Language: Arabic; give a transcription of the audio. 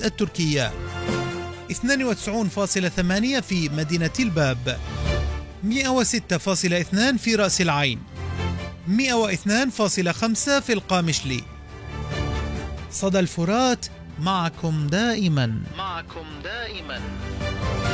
التركية، 92.8 في مدينة الباب، 106.2 في رأس العين، 102.5 في القامشلي. صدى الفرات، معكم دائما.